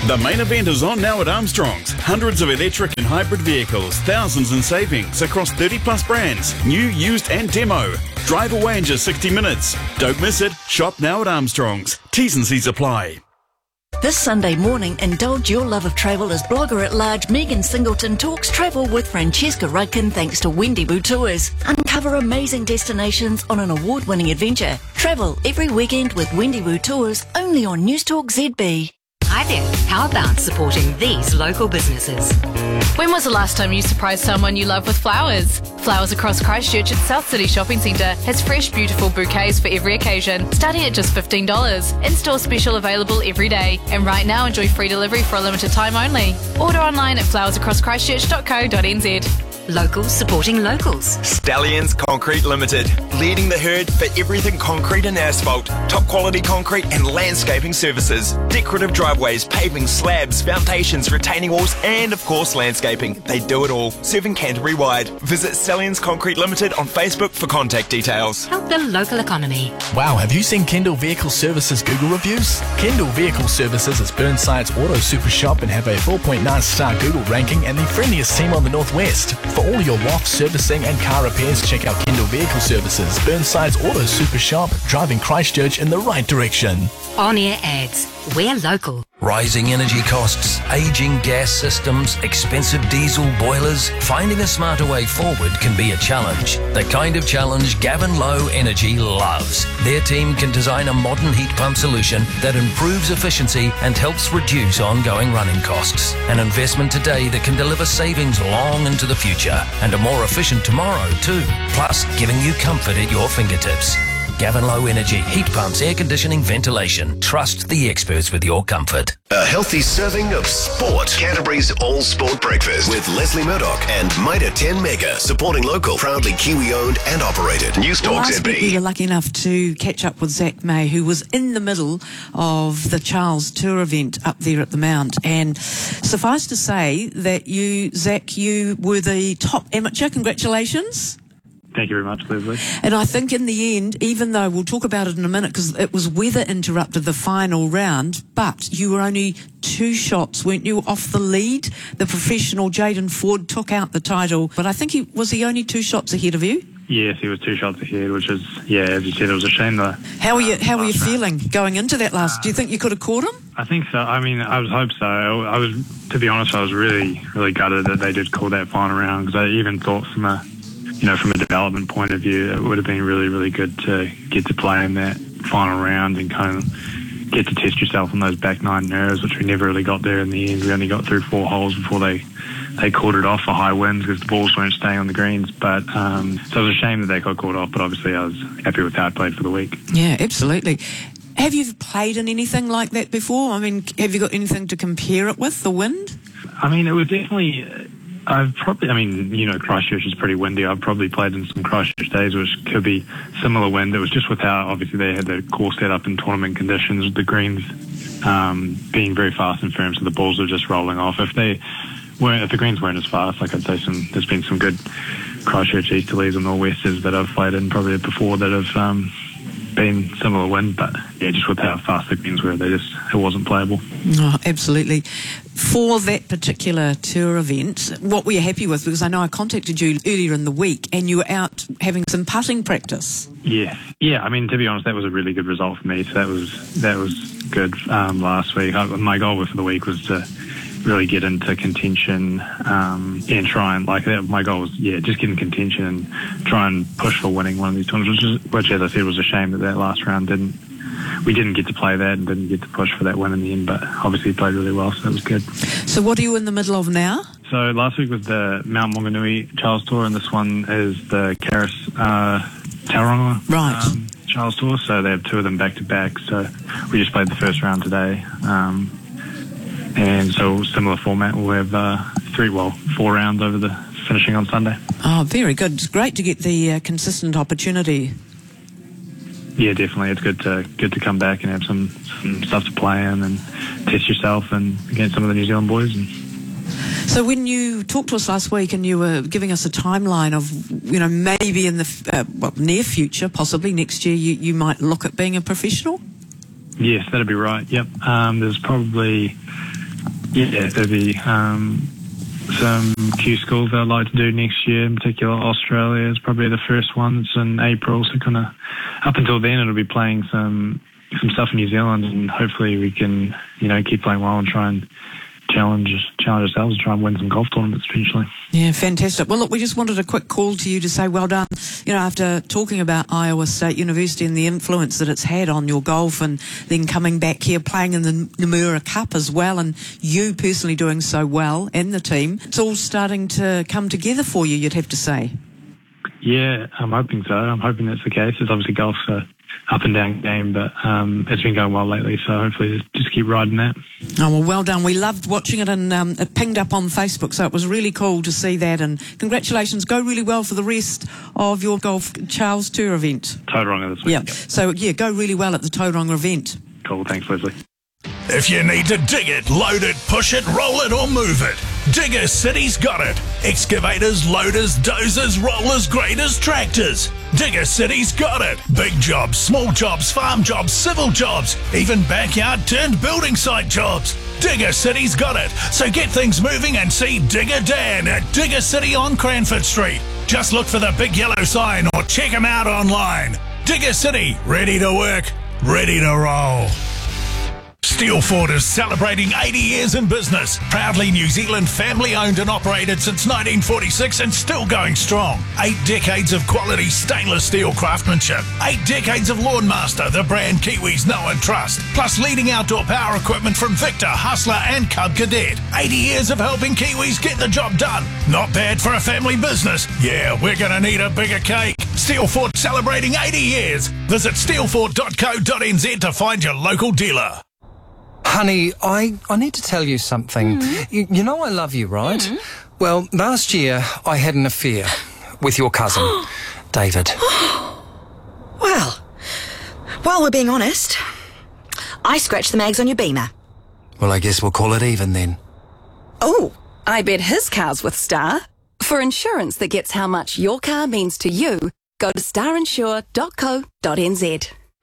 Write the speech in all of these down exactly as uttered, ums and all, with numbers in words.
The main event is on now at Armstrong's. Hundreds of electric and hybrid vehicles, thousands in savings across thirty plus brands, new, used and demo. Drive away in just sixty minutes. Don't miss it. Shop now at Armstrong's. T's and C's apply. This Sunday morning, indulge your love of travel as blogger at large Megan Singleton talks travel with Francesca Rudkin thanks to Wendigo Tours. Uncover amazing destinations on an award-winning adventure. Travel every weekend with Wendigo Tours only on Newstalk Z B. Hi there, how about supporting these local businesses? When was the last time you surprised someone you love with flowers? Flowers Across Christchurch at South City Shopping Centre has fresh, beautiful bouquets for every occasion, starting at just fifteen dollars. In-store special available every day. And right now, enjoy free delivery for a limited time only. Order online at flowers across christchurch dot co dot n z. Locals supporting locals. Stallions Concrete Limited, leading the herd for everything concrete and asphalt, top quality concrete and landscaping services, decorative driveways, paving, slabs, foundations, retaining walls and of course landscaping. They do it all, serving Canterbury wide. Visit Stallions Concrete Limited on Facebook for contact details. Help the local economy. Wow, have you seen Kendall Vehicle Services Google reviews? Kendall Vehicle Services is Burnside's auto super shop and have a four point nine star Google ranking and the friendliest team on the Northwest. For all your loft servicing and car repairs, check out Kendall Vehicle Services, Burnside's auto super shop, driving Christchurch in the right direction. On-air ads. We're local. Rising energy costs, aging gas systems, expensive diesel boilers. Finding a smarter way forward can be a challenge. The kind of challenge Gavin Low Energy loves. Their team can design a modern heat pump solution that improves efficiency and helps reduce ongoing running costs. An investment today that can deliver savings long into the future and a more efficient tomorrow too. Plus, giving you comfort at your fingertips. Gavin Low Energy, heat pumps, air conditioning, ventilation. Trust the experts with your comfort. A healthy serving of sport. Canterbury's All Sport Breakfast with Leslie Murdoch and Mitre ten Mega, supporting local, proudly Kiwi-owned and operated. Newstalk well, Z B. Last week we were lucky enough to catch up with Zach May, who was in the middle of the Charles Tour event up there at the Mount. And suffice to say that you, Zach, you were the top amateur. Congratulations. Thank you very much, Leslie. And I think in the end, even though we'll talk about it in a minute because it was weather interrupted the final round, but you were only two shots, weren't you, off the lead? The professional Jaden Ford took out the title, but I think he was he only two shots ahead of you? Yes, he was two shots ahead, which is, yeah, as you said, it was a shame that... How were you, how were you feeling going into that last? Do you think you could have caught him? I think so. I mean, I was hope so. I was, to be honest, I was really, really gutted that they did call that final round because I even thought from a You know, from a development point of view, it would have been really, really good to get to play in that final round and kind of get to test yourself on those back nine nerves, which we never really got there in the end. We only got through four holes before they, they called it off for high winds because the balls weren't staying on the greens. But um, so it was a shame that they got called off, but obviously I was happy with how I played for the week. Yeah, absolutely. Have you played in anything like that before? I mean, have you got anything to compare it with, the wind? I mean, it was definitely... I've probably, I mean, you know, Christchurch is pretty windy. I've probably played in some Christchurch days which could be similar wind. It was just with how, obviously, they had the course set up in tournament conditions, the greens um, being very fast and firm, so the balls are just rolling off. If they weren't, if the greens weren't as fast, like I'd say, some there's been some good Christchurch easterlies and nor'westers that I've played in probably before that have um, been similar wind, but yeah, just with how fast the greens were, they just it wasn't playable. Oh, absolutely. For that particular tour event, what were you happy with? Because I know I contacted you earlier in the week and you were out having some putting practice. Yeah, yeah. I mean, to be honest, that was a really good result for me. So that was that was good um, last week. I, my goal for the week was to really get into contention um, and try and like that. My goal was yeah, just get in contention and try and push for winning one of these tournaments. Which, is, which as I said, was a shame that that last round didn't. We didn't get to play that and didn't get to push for that win in the end, but obviously played really well, so that was good. So what are you in the middle of now? So last week was the Mount Maunganui Charles Tour, and this one is the Karis uh, Tauranga right. um, Charles Tour. So they have two of them back to back. So we just played the first round today, um, and so similar format. We'll have uh, three, well, four rounds over the finishing on Sunday. Oh, very good. It's great to get the uh, consistent opportunity. Yeah, definitely. It's good to good to come back and have some, some stuff to play in and test yourself and against some of the New Zealand boys. And so when you talked to us last week and you were giving us a timeline of, you know, maybe in the uh, well, near future, possibly next year, you, you might look at being a professional? Yes, that'd be right. Yep. Um, there's probably Yeah, there'll be um, some Q schools I'd like to do next year. In particular, Australia is probably the first one. It's in April, so kind of up until then, it'll be playing some some stuff in New Zealand, and hopefully we can, you know, keep playing well and try and challenge challenge ourselves and try and win some golf tournaments eventually. Yeah, fantastic. Well, look, we just wanted a quick call to you to say well done. You know, after talking about Iowa State University and the influence that it's had on your golf, and then coming back here playing in the Nomura Cup as well, and you personally doing so well and the team, it's all starting to come together for you, you'd have to say. Yeah, I'm hoping so. I'm hoping that's the case. It's obviously golf's a up and down game, but um, it's been going well lately, so hopefully just keep riding that. Oh, well, well done. We loved watching it, and um, it pinged up on Facebook, so it was really cool to see that, and congratulations. Go really well for the rest of your Golf Charles Tour event. Tauranga this week. Yeah, yep. So, yeah, go really well at the Tauranga event. Cool, thanks, Leslie. If you need to dig it, load it, push it, roll it or move it, Digger City's got it. Excavators, loaders, dozers, rollers, graders, tractors. Digger City's got it. Big jobs, small jobs, farm jobs, civil jobs, even backyard turned building site jobs. Digger City's got it. So get things moving and see Digger Dan at Digger City on Cranford Street. Just look for the big yellow sign or check him out online. Digger City, ready to work, ready to roll. Steelfort is celebrating eighty years in business. Proudly New Zealand family owned and operated since nineteen forty-six and still going strong. Eight decades of quality stainless steel craftsmanship. Eight decades of Lawnmaster, the brand Kiwis know and trust. Plus leading outdoor power equipment from Victor, Hustler and Cub Cadet. eighty years of helping Kiwis get the job done. Not bad for a family business. Yeah, we're going to need a bigger cake. Steelfort celebrating eighty years. Visit steelfort dot co dot n z to find your local dealer. Honey, I, I need to tell you something. Mm. You, you know I love you, right? Mm. Well, last year I had an affair with your cousin, David. Well, while we're being honest, I scratched the mags on your Beamer. Well, I guess we'll call it even then. Oh, I bet his car's with Star. For insurance that gets how much your car means to you, go to star insure dot co dot n z.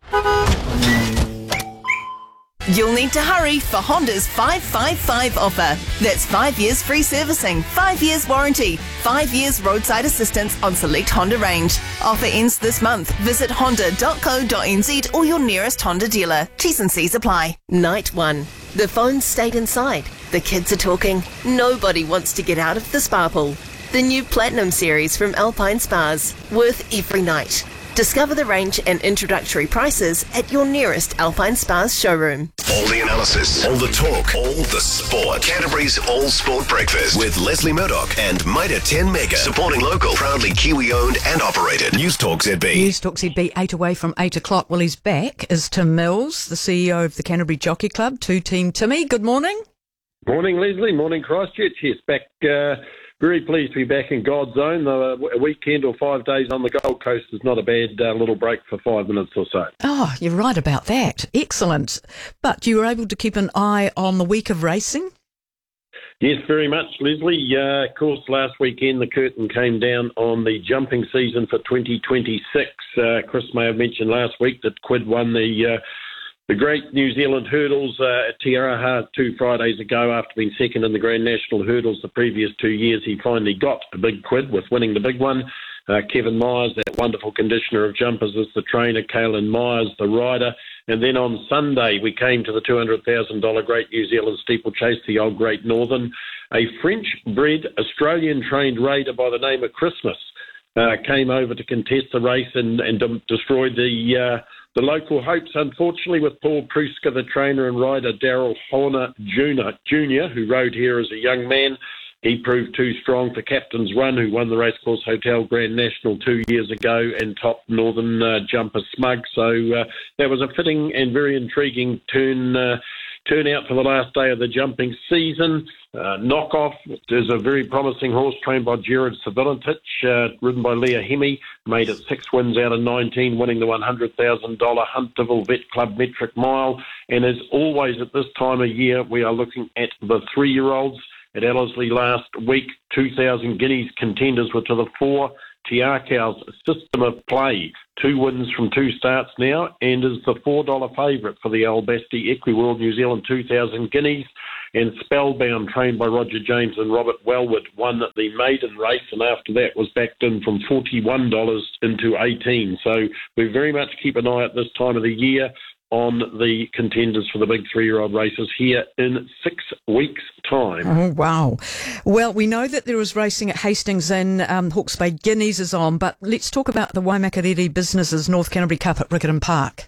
You'll need to hurry for Honda's five five five offer. That's five years free servicing, five years warranty, five years roadside assistance on select Honda range. Offer ends this month. Visit honda dot co dot n z or your nearest Honda dealer. T's and C's apply. Night one. The phones stayed inside. The kids are talking. Nobody wants to get out of the spa pool. The new Platinum series from Alpine Spas. Worth every night. Discover the range and introductory prices at your nearest Alpine Spas showroom. All the analysis, all the talk, all the sport. Canterbury's All Sport Breakfast with Leslie Murdoch and Mitre ten Mega. Supporting local, proudly Kiwi owned and operated. News Talk Z B. News Talk Z B, eight away from eight o'clock. Well, he's back, is Tim Mills, the C E O of the Canterbury Jockey Club. Two-team Timmy, good morning. Morning, Leslie. Morning, Christchurch. Yes, back... Uh, Very pleased to be back in God's Zone. Uh, a weekend or five days on the Gold Coast is not a bad uh, little break for five minutes or so. Oh, you're right about that. Excellent. But you were able to keep an eye on the week of racing? Yes, very much, Leslie. Uh, of course, last weekend the curtain came down on the jumping season for twenty twenty-six. Uh, Chris may have mentioned last week that Quid won the... Uh, The Great New Zealand Hurdles uh, at Te Araha two Fridays ago after being second in the Grand National Hurdles the previous two years. He finally got a big quid with winning the big one. Uh, Kevin Myers, that wonderful conditioner of jumpers, is the trainer. Kaylin Myers, the rider. And then on Sunday, we came to the two hundred thousand dollars Great New Zealand Steeplechase, the old Great Northern. A French-bred, Australian-trained raider by the name of Christmas uh, came over to contest the race and, and de- destroyed the... Uh, The local hopes, unfortunately, with Paul Pruska, the trainer, and rider Daryl Horner Junior, who rode here as a young man. He proved too strong for Captain's Run, who won the Racecourse Hotel Grand National two years ago, and top Northern uh, jumper Smug. So uh, that was a fitting and very intriguing turn uh, turnout for the last day of the jumping season. Uh, Knockoff is a very promising horse trained by Jared Savilantic, uh, ridden by Leah Hemi, made it six wins out of nineteen, winning the one hundred thousand dollars Hunterville Vet Club Metric Mile. And as always at this time of year, we are looking at the three-year-olds. At Ellerslie last week, two thousand guineas contenders were to the four. Tiakau's System of Play, two wins from two starts now, and is the four dollars favourite for the Albasti Equiworld New Zealand two thousand guineas. And Spellbound, trained by Roger James and Robert Wellwood, won the maiden race, and after that was backed in from forty-one dollars into eighteen dollars. So we very much keep an eye at this time of the year on the contenders for the big three-year-old races here in six weeks' time. Oh, wow. Well, we know that there is racing at Hastings and um, Hawke's Bay Guineas is on, but let's talk about the Waimakariri Businesses North Canterbury Cup at Riccarton Park.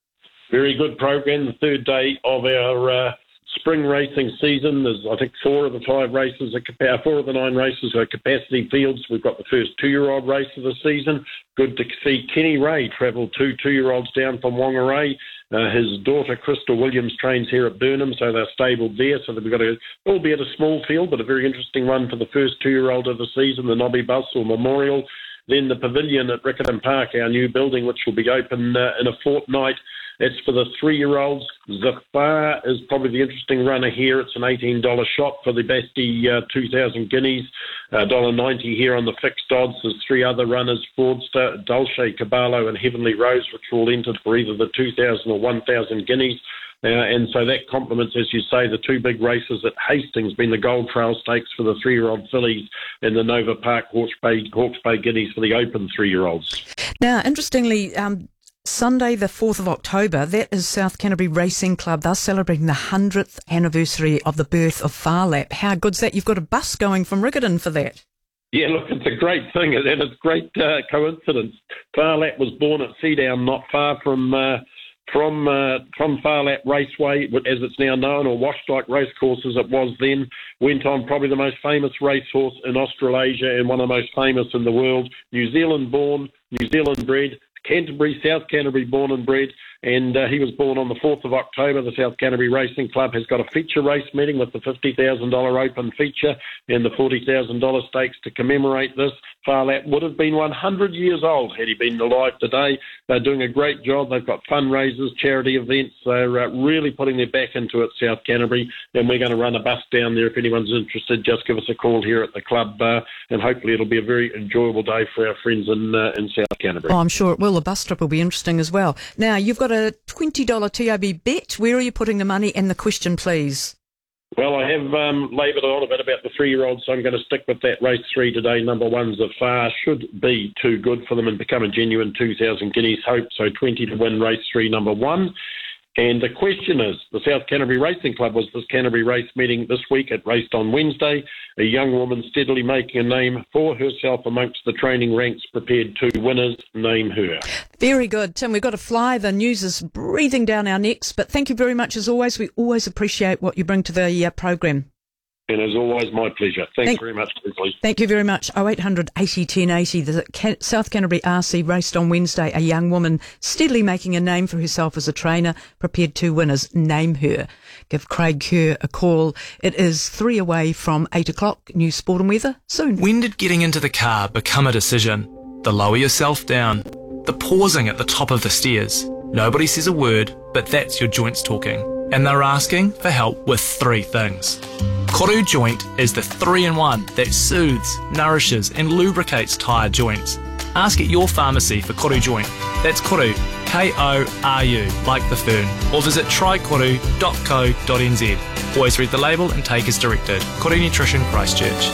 Very good program, the third day of our uh, spring racing season. There's, I think, four of the five races, are, four of the nine races are capacity fields. We've got the first two-year-old race of the season. Good to see Kenny Ray travel two two-year-olds down from Whangarei. Uh, his daughter, Crystal Williams, trains here at Burnham, so they're stabled there. So we've got a, albeit a small field, but a very interesting one for the first two-year-old of the season, the Nobby Bustle Memorial. Then the pavilion at Riccarton Park, our new building, which will be open uh, in a fortnight. It's for the three-year-olds. Zafar is probably the interesting runner here. It's an eighteen dollars shot for the Basti uh, two thousand guineas, uh, one dollar ninety here on the fixed odds. There's three other runners, Fraudster, Dulce, Caballo and Heavenly Rose, which are all entered for either the two thousand or one thousand guineas. Uh, and so that complements, as you say, the two big races at Hastings, being the Gold Trail Stakes for the three-year-old fillies and the Nova Park Hawke's Bay, Hawke's Bay Guineas for the open three-year-olds. Now, interestingly, um, Sunday the fourth of October, that is South Canterbury Racing Club. They're celebrating the hundredth anniversary of the birth of Farlap. How good's that? You've got a bus going from Riccarton for that. Yeah, look, it's a great thing, and it's a great uh, coincidence. Farlap was born at Seadown, not far from uh, from uh, from Farlap Raceway, as it's now known, or Washdyke Racecourse as it was then. Went on probably the most famous racehorse in Australasia and one of the most famous in the world. New Zealand born, New Zealand bred, Canterbury, South Canterbury born and bred, and uh, he was born on the fourth of October. The South Canterbury Racing Club has got a feature race meeting with the fifty thousand dollars open feature and the forty thousand dollars stakes to commemorate this. Farlap would have been one hundred years old had he been alive today. They're doing a great job. They've got fundraisers, charity events. They're uh, really putting their back into it, South Canterbury, and we're going to run a bus down there. If anyone's interested, just give us a call here at the club, uh, and hopefully it'll be a very enjoyable day for our friends in, uh, in South Canterbury. Oh, I'm sure it will. The bus trip will be interesting as well. Now, you've got a twenty dollars T O B bet. Where are you putting the money? And the question, please. Well, I have um, laboured on a bit about the three-year-olds, so I'm going to stick with that race three today. Number one, Zafar, should be too good for them and become a genuine two thousand guineas hope. So twenty to win race three, number one. And the question is, the South Canterbury Racing Club was this Canterbury race meeting this week. It raced on Wednesday. A young woman steadily making a name for herself amongst the training ranks, prepared two winners. Name her. Very good, Tim. We've got to fly. The news is breathing down our necks, but thank you very much as always. We always appreciate what you bring to the uh, program. And as always, my pleasure. Thanks thank, very much, Leslie. Thank you very much. oh eight hundred eighty ten eighty. The Can- South Canterbury R C raced on Wednesday. A young woman steadily making a name for herself as a trainer, prepared two winners. Name her. Give Craig Kerr a call. It is three away from eight o'clock. New sport and weather soon. When did getting into the car become a decision? The lower yourself down. The pausing at the top of the stairs. Nobody says a word, but that's your joints talking. And they're asking for help with three things. Koru Joint is the three-in-one that soothes, nourishes and lubricates tyre joints. Ask at your pharmacy for Koru Joint. That's Koru, K O R U, like the fern. Or visit try koru dot co dot n z. Always read the label and take as directed. Koru Nutrition, Christchurch.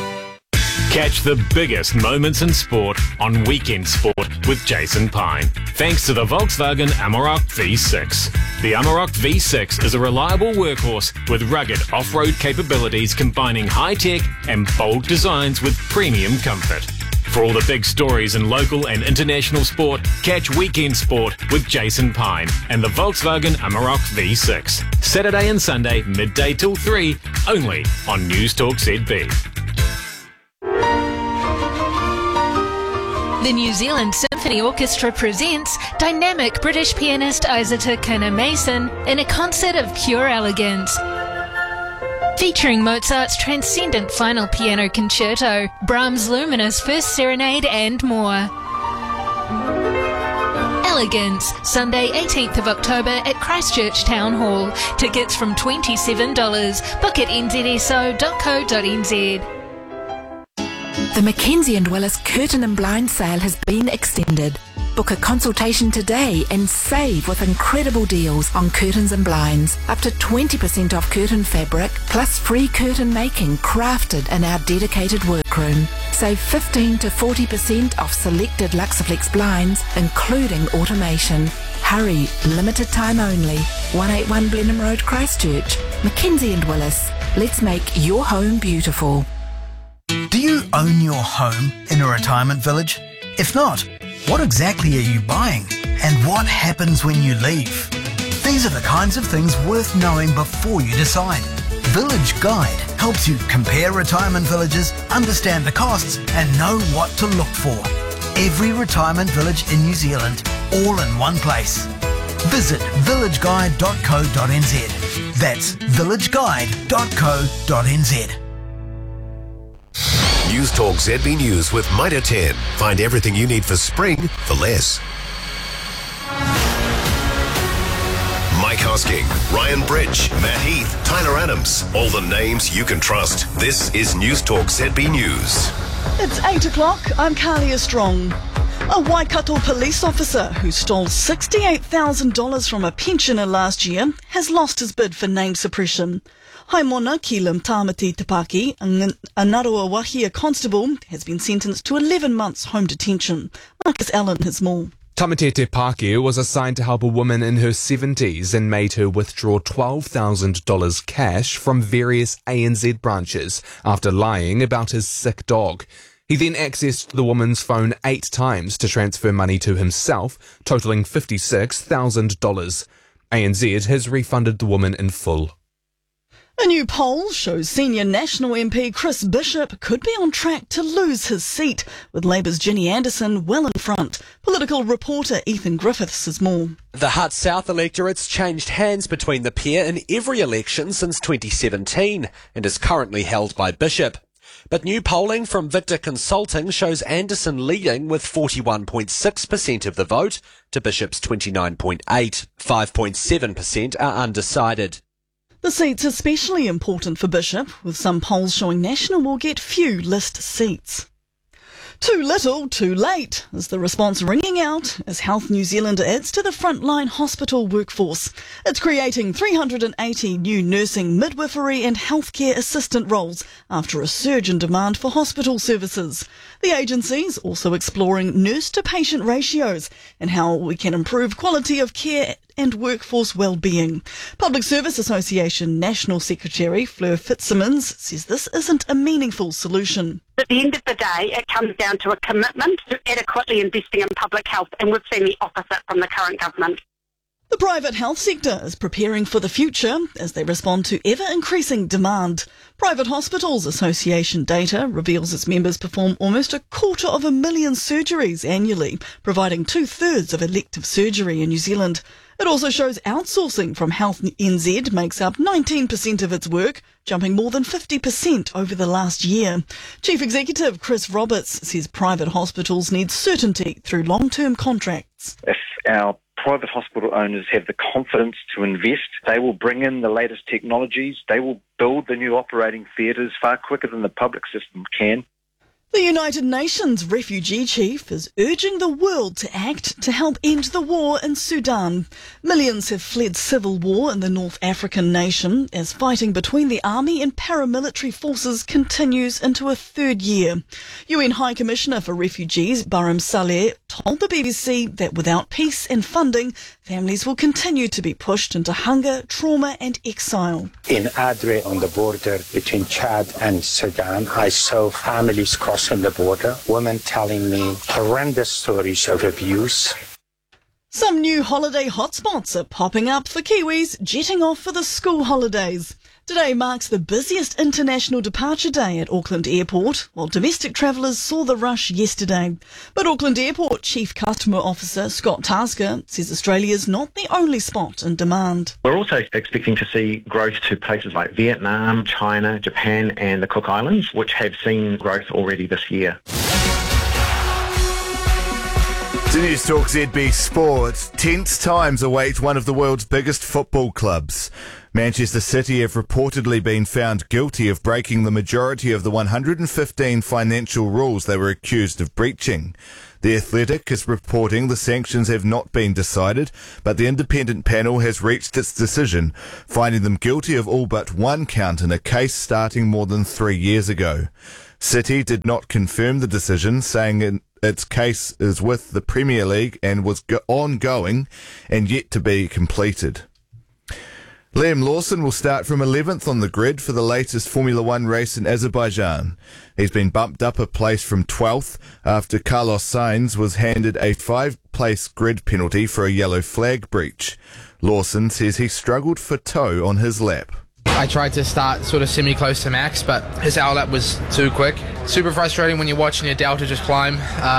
Catch the biggest moments in sport on Weekend Sport with Jason Pine. Thanks to the Volkswagen Amarok V six. The Amarok V six is a reliable workhorse with rugged off-road capabilities combining high-tech and bold designs with premium comfort. For all the big stories in local and international sport, catch Weekend Sport with Jason Pine and the Volkswagen Amarok V six. Saturday and Sunday, midday till three, only on News Talk Z B. The New Zealand Symphony Orchestra presents dynamic British pianist Isata Kona-Mason in a concert of pure elegance. Featuring Mozart's transcendent final piano concerto, Brahms' luminous first serenade and more. Elegance, Sunday eighteenth of October at Christchurch Town Hall. Tickets from twenty-seven dollars. Book at n z s o dot co dot n z. The Mackenzie and Willis Curtain and Blind sale has been extended. Book a consultation today and save with incredible deals on curtains and blinds. Up to twenty percent off curtain fabric, plus free curtain making crafted in our dedicated workroom. Save fifteen to forty percent off selected Luxaflex blinds, including automation. Hurry, limited time only. one eighty-one Blenheim Road, Christchurch. Mackenzie and Willis. Let's make your home beautiful. Do you own your home in a retirement village? If not, what exactly are you buying? And what happens when you leave? These are the kinds of things worth knowing before you decide. Village Guide helps you compare retirement villages, understand the costs, and know what to look for. Every retirement village in New Zealand, all in one place. Visit village guide dot co dot n z. That's village guide dot co dot n z. News Talk Z B News with Mitre ten. Find everything you need for spring for less. Mike Hosking, Ryan Bridge, Matt Heath, Tyler Adams. All the names you can trust. This is News Talk Z B News. It's eight o'clock. I'm Carlia Strong. A Waikato police officer who stole sixty-eight thousand dollars from a pensioner last year has lost his bid for name suppression. Haimona Kilam Tamati Tapaki, a Narua Wahia constable, has been sentenced to eleven months home detention. Marcus Allen has more. Tamatete Pākehā was assigned to help a woman in her seventies and made her withdraw twelve thousand dollars cash from various A N Z branches after lying about his sick dog. He then accessed the woman's phone eight times to transfer money to himself, totalling fifty-six thousand dollars. A N Z has refunded the woman in full. A new poll shows senior National M P Chris Bishop could be on track to lose his seat, with Labour's Ginny Anderson well in front. Political reporter Ethan Griffiths has more. The Hutt South electorate's changed hands between the pair in every election since twenty seventeen and is currently held by Bishop. But new polling from Victor Consulting shows Anderson leading with forty-one point six percent of the vote to Bishop's twenty-nine point eight. five point seven percent are undecided. The seat's especially important for Bishop, with some polls showing National will get few list seats. Too little, too late, is the response ringing out as Health New Zealand adds to the frontline hospital workforce. It's creating three hundred eighty new nursing, midwifery and healthcare assistant roles after a surge in demand for hospital services. The agency's also exploring nurse-to-patient ratios and how we can improve quality of care and workforce well-being. Public Service Association National Secretary Fleur Fitzsimmons says this isn't a meaningful solution. At the end of the day, it comes down to a commitment to adequately investing in public health, and we've seen the opposite from the current government. The private health sector is preparing for the future as they respond to ever-increasing demand. Private Hospitals Association data reveals its members perform almost a quarter of a million surgeries annually, providing two-thirds of elective surgery in New Zealand. It also shows outsourcing from Health N Z makes up nineteen percent of its work, jumping more than fifty percent over the last year. Chief Executive Chris Roberts says private hospitals need certainty through long-term contracts. If our private hospital owners have the confidence to invest, they will bring in the latest technologies, they will build the new operating theatres far quicker than the public system can. The United Nations refugee chief is urging the world to act to help end the war in Sudan. Millions have fled civil war in the North African nation as fighting between the army and paramilitary forces continues into a third year. U N High Commissioner for Refugees Barham Saleh told the B B C that without peace and funding, families will continue to be pushed into hunger, trauma and exile. In Adre on the border between Chad and Sudan, I saw families cross on the border, women telling me horrendous stories of abuse. Some new holiday hotspots are popping up for Kiwis jetting off for the school holidays. Today marks the busiest international departure day at Auckland Airport, while domestic travellers saw the rush yesterday. But Auckland Airport Chief Customer Officer Scott Tasker says Australia's not the only spot in demand. We're also expecting to see growth to places like Vietnam, China, Japan and the Cook Islands, which have seen growth already this year. Do To News Talk Z B Sport, tense times await one of the world's biggest football clubs. Manchester City have reportedly been found guilty of breaking the majority of the one hundred fifteen financial rules they were accused of breaching. The Athletic is reporting the sanctions have not been decided, but the independent panel has reached its decision, finding them guilty of all but one count in a case starting more than three years ago. City did not confirm the decision, saying in its case is with the Premier League and was go- ongoing and yet to be completed. Liam Lawson will start from eleventh on the grid for the latest Formula One race in Azerbaijan. He's been bumped up a place from twelfth after Carlos Sainz was handed a five-place grid penalty for a yellow flag breach. Lawson says he struggled for toe on his lap. I tried to start sort of semi-close to Max, but his outlap was too quick. Super frustrating when you're watching your Delta just climb. Uh,